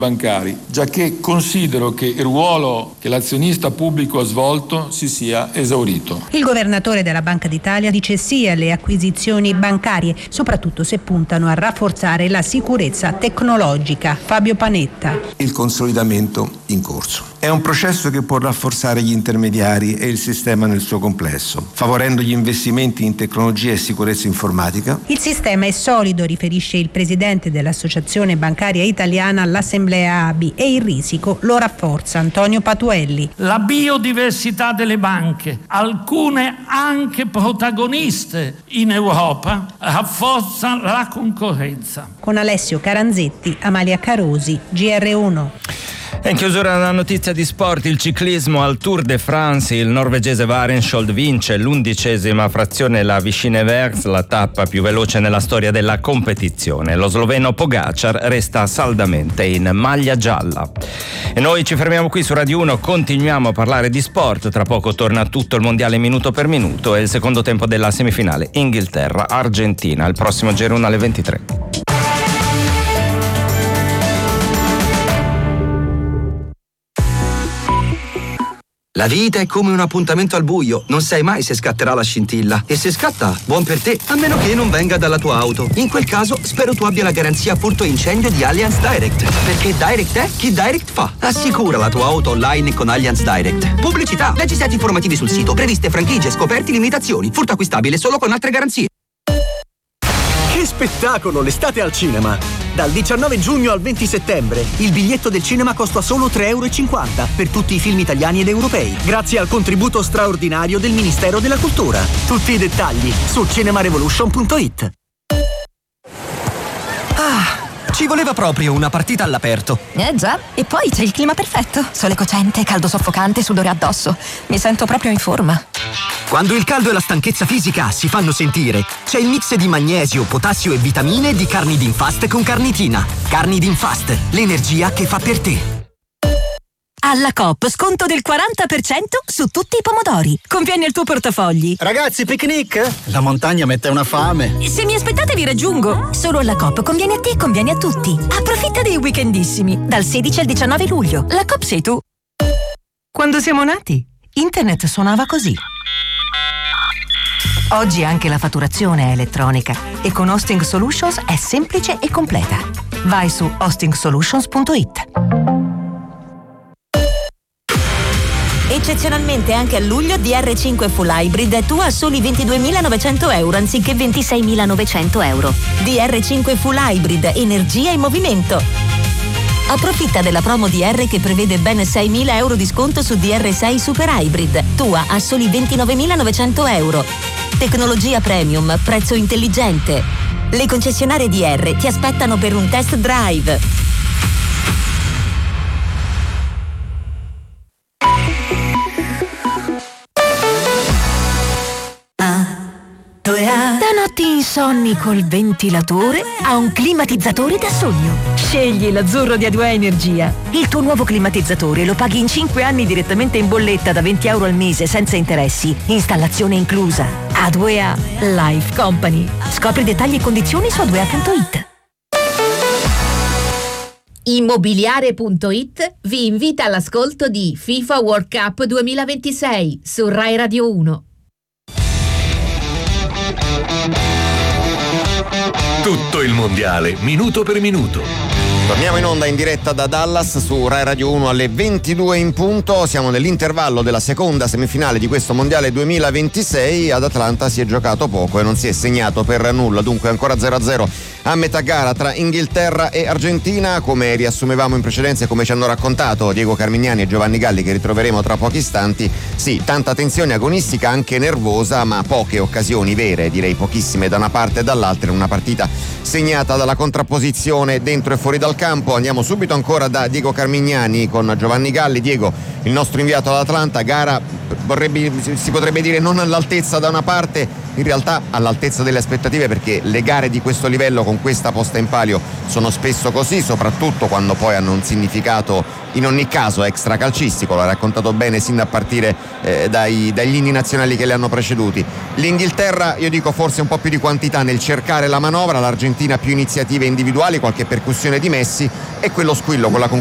bancari, giacché considero che il ruolo che l'azionista pubblico ha svolto si sia esaurito. Il governatore della Banca d'Italia dice sì alle acquisizioni bancarie, soprattutto se puntano a rafforzare la sicurezza tecnologica. Fabio Panetta. Il consolidamento in corso. È un processo che può rafforzare gli intermediari e il sistema nel suo complesso, favorendo gli investimenti in tecnologia e sicurezza informatica. Il sistema è solido, riferisce il presidente dell'Associazione Bancaria Italiana all'Assemblea ABI, e il risico lo rafforza Antonio Patuelli. La biodiversità delle banche, alcune anche protagoniste in Europa, rafforza la concorrenza. Con Alessio Caranzetti, Amalia Carosi, GR1. E in chiusura una notizia di sport, il ciclismo al Tour de France, il norvegese Varenskjold vince l'11ª frazione la Vichy-Nevers, la tappa più veloce nella storia della competizione. Lo sloveno Pogacar resta saldamente in maglia gialla. E noi ci fermiamo qui su Radio 1, continuiamo a parlare di sport, tra poco torna tutto il mondiale minuto per minuto e il secondo tempo della semifinale Inghilterra-Argentina, il prossimo GR1 alle 23. La vita è come un appuntamento al buio, non sai mai se scatterà la scintilla. E se scatta, buon per te, a meno che non venga dalla tua auto. In quel caso, spero tu abbia la garanzia furto incendio di Allianz Direct. Perché Direct è chi Direct fa. Assicura la tua auto online con Allianz Direct. Pubblicità, leggi set informativi sul sito, previste franchigie, scoperti, limitazioni. Furto acquistabile solo con altre garanzie. Che spettacolo l'estate al cinema! Dal 19 giugno al 20 settembre il biglietto del cinema costa solo €3,50 per tutti i film italiani ed europei, grazie al contributo straordinario del Ministero della Cultura. Tutti i dettagli su cinemarevolution.it. Ci voleva proprio una partita all'aperto. Già, e poi c'è il clima perfetto. Sole cocente, caldo soffocante, sudore addosso. Mi sento proprio in forma. Quando il caldo e la stanchezza fisica si fanno sentire, c'è il mix di magnesio, potassio e vitamine di Carnidin Fast con carnitina. Carnidin Fast, l'energia che fa per te. Alla Coop sconto del 40% su tutti i pomodori. Conviene il tuo portafogli. Ragazzi, picnic? La montagna mette una fame. Se mi aspettate vi raggiungo. Solo alla Coop conviene a te, conviene a tutti. Approfitta dei weekendissimi, dal 16 al 19 luglio. La Coop sei tu. Quando siamo nati, internet suonava così. Oggi anche la fatturazione è elettronica e con Hosting Solutions è semplice e completa. Vai su hostingsolutions.it. Eccezionalmente anche a luglio DR5 Full Hybrid tu a soli €22.900 anziché €26.900. DR5 Full Hybrid, energia in movimento. Approfitta della promo DR che prevede ben €6.000 di sconto su DR6 Super Hybrid. Tua a soli €29.900. Tecnologia premium, prezzo intelligente. Le concessionarie DR ti aspettano per un test drive. Da notti insonni col ventilatore a un climatizzatore da sogno. Scegli l'Azzurro di A2A Energia. Il tuo nuovo climatizzatore lo paghi in 5 anni direttamente in bolletta da €20 al mese senza interessi. Installazione inclusa. A2A Life Company. Scopri dettagli e condizioni su a2a.it. Immobiliare.it vi invita all'ascolto di FIFA World Cup 2026 su Rai Radio 1. Tutto il mondiale, minuto per minuto. Torniamo in onda in diretta da Dallas su Rai Radio 1 alle 22 in punto. Siamo nell'intervallo della seconda semifinale di questo mondiale 2026. Ad Atlanta si è giocato poco e non si è segnato per nulla, dunque ancora 0-0 a metà gara tra Inghilterra e Argentina. Come riassumevamo in precedenza e come ci hanno raccontato Diego Carmignani e Giovanni Galli, che ritroveremo tra pochi istanti, sì, tanta tensione agonistica, anche nervosa, ma poche occasioni vere, direi pochissime da una parte e dall'altra, in una partita segnata dalla contrapposizione dentro e fuori dal campo. Andiamo subito ancora da Diego Carmignani con Giovanni Galli. Diego, il nostro inviato ad Atlanta, gara si potrebbe dire non all'altezza da una parte in realtà all'altezza delle aspettative, perché le gare di questo livello con questa posta in palio sono spesso così, soprattutto quando poi hanno un significato in ogni caso extracalcistico, l'ha raccontato bene sin da partire dagli inni nazionali che le hanno preceduti. L'Inghilterra, io dico forse un po' più di quantità nel cercare la manovra, l'Argentina più iniziative individuali, qualche percussione di Messi, e quello squillo con la